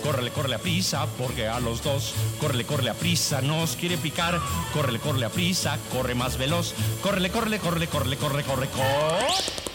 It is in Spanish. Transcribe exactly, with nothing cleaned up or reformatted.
Córrele, córrele a prisa, porque a los dos, córrele, córrele a prisa, nos quiere picar. Córrele, córrele a prisa, corre más veloz. Córrele, córrele, córrele, córrele, corre, corre, corre.